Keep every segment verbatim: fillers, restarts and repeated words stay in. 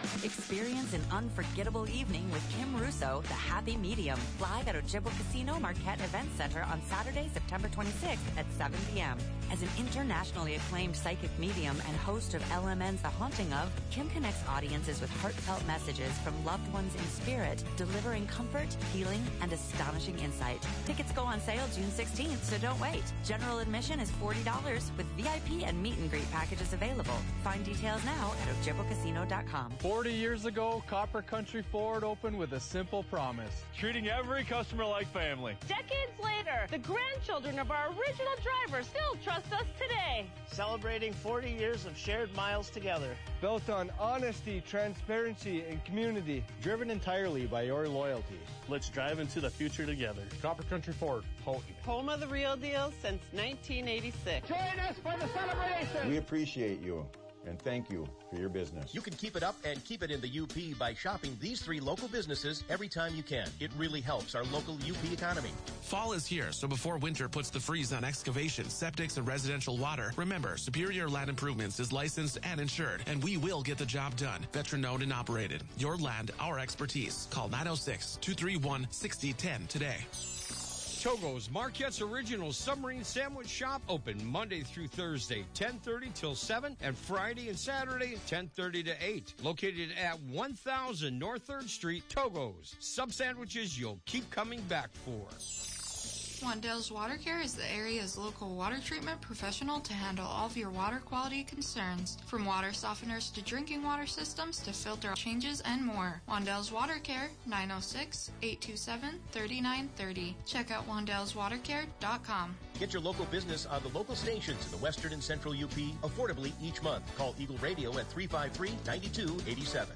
Experience an unforgettable evening with Kim Russo, the happy medium, live at Ojibwa Casino Marquette Event Center on Saturday, September twenty-sixth at seven p.m. As an internationally acclaimed psychic medium and host of L M N's The Haunting Of, Kim connects audiences with heartfelt messages from loved ones in spirit, delivering comfort, healing, and astonishing insight. Tickets go on sale June sixteenth, so don't wait. General admission is forty dollars with V I P and meet and greet packages available. Find details now at ojibwa casino dot com. forty years ago, Copper Country Ford opened with a simple promise: treating every customer like family. Decades later, the grandchildren of our original drivers still trust us today. Celebrating forty years of shared miles together. Built on honesty, transparency, and community. Driven entirely by your loyalty. Let's drive into the future together. Copper Country Ford, Houghton. Home of the real deal since nineteen eighty-six. Join us for the celebration. We appreciate you and thank you for your business. You can keep it up and keep it in the U P by shopping these three local businesses every time you can. It really helps our local U P economy. Fall is here, so before winter puts the freeze on excavation, septics, and residential water, remember, Superior Land Improvements is licensed and insured, and we will get the job done. Veteran-owned and operated. Your land, our expertise. Call nine oh six, two three one, six oh one oh today. Togo's, Marquette's original submarine sandwich shop, open Monday through Thursday, ten thirty till seven, and Friday and Saturday, ten thirty to eight. Located at one thousand North third Street, Togo's. Sub sandwiches you'll keep coming back for. Wandell's Water Care is the area's local water treatment professional to handle all of your water quality concerns. From water softeners to drinking water systems to filter changes and more. Wandell's Water Care, nine oh six, eight two seven, three nine three oh. Check out wandels water care dot com. Get your local business on the local stations in the western and central U P affordably each month. Call Eagle Radio at three five three, nine two eight seven.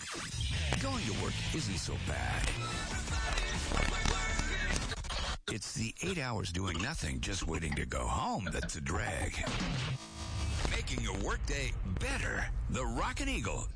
Going to work isn't so bad. It's the eight hours doing nothing, just waiting to go home that's a drag. Making your workday better. The Rockin' Eagle